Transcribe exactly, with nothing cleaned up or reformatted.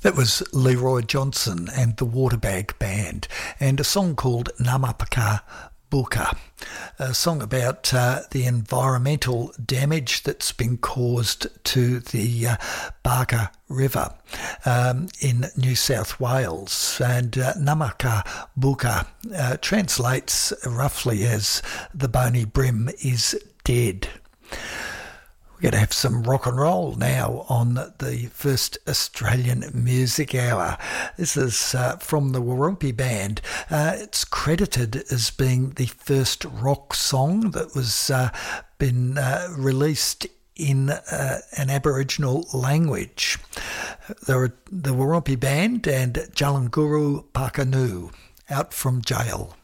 That was Leroy Johnson and the Waterbag Band, and a song called Namapaka Buka, a song about uh, the environmental damage that's been caused to the uh, Barker River um, in New South Wales. And uh, Namaka Buka uh, translates roughly as the bony brim is dead. We're going to have some rock and roll now on the first Australian Music Hour. This is uh, from the Warumpi Band. Uh, it's credited as being the first rock song that was uh, been uh, released in uh, an Aboriginal language. There are the Warumpi Band and Jalanguru Pakanu, out from jail.